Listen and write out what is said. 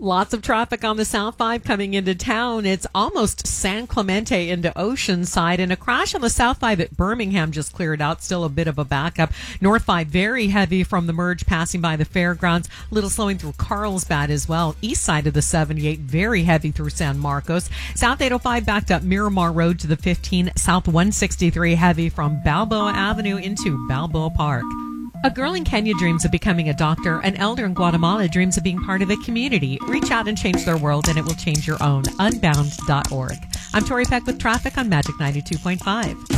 Lots of traffic on the South 5 coming into town. It's almost San Clemente into Oceanside, and a crash on the South 5 at Birmingham just cleared out. Still a bit of a backup. North 5 very heavy from the merge passing by the fairgrounds. Little slowing through Carlsbad as well. East side of the 78 very heavy through San Marcos. South 805 backed up Miramar Road to the 15. South 163 heavy from Balboa Avenue into Balboa Park. A girl in Kenya dreams of becoming a doctor. An elder in Guatemala dreams of being part of a community. Reach out and change their world, and it will change your own. Unbound.org. I'm Tori Peck with traffic on Magic 92.5.